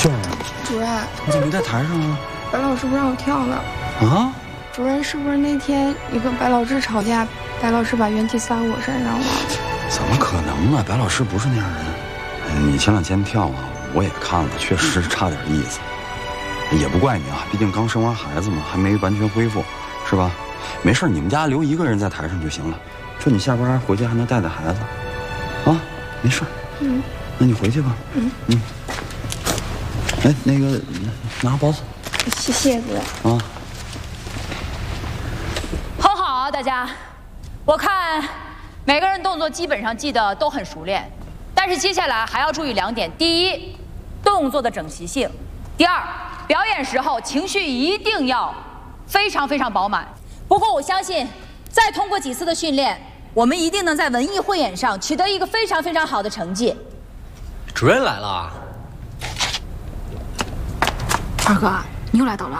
主任， 你怎么没在台上啊？ 白老师不让我跳了。 啊？ 主任，是不是那天你跟白老师吵架，白老师把怨气撒我身上了？ 怎么可能啊？白老师不是那样人。你前两天跳啊，我也看了，确实差点意思。也不怪你啊，毕竟刚生完孩子嘛，还没完全恢复，是吧？没事，你们家留一个人在台上就行了。这你下班回家还能带带孩子，啊，没事。 嗯。 那你回去吧。嗯。哎，那个，拿个包子。 谢谢主任。 啊。 很好啊，大家，我看每个人动作基本上记得都很熟练，但是接下来还要注意2点：第一，动作的整齐性；第二，表演时候情绪一定要非常非常饱满。不过我相信，再通过几次的训练，我们一定能在文艺汇演上取得一个非常非常好的成绩。 主任来了。 二哥，你又来捣乱。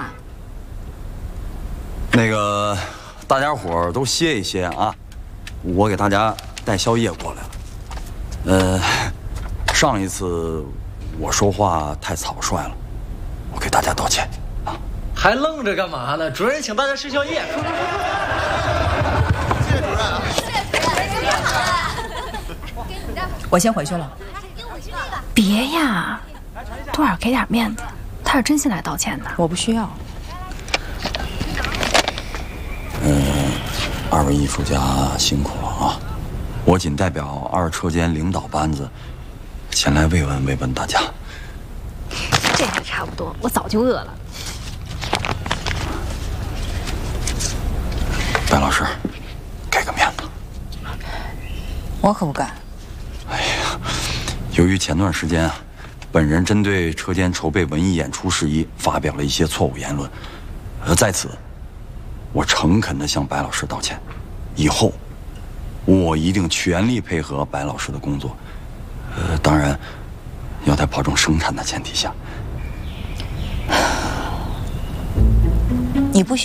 那个，大家伙儿都歇一歇啊，我给大家带宵夜过来了。上一次我说话太草率了，我给大家道歉啊。 还愣着干嘛呢？主任请大家吃宵夜。 谢谢主任啊！ 我先回去了。 别呀，多少给点面子，他是真心来道歉的。 我不需要。 二位艺术家辛苦了啊！我仅代表2车间领导班子前来慰问慰问大家。 这还差不多，我早就饿了。 白老师，给个面子。 我可不敢。 哎呀，由于前段时间啊，本人针对车间筹备文艺演出事宜发表了一些错误言论，在此，我诚恳地向白老师道歉。以后，我一定全力配合白老师的工作。当然，要在保证生产的前提下。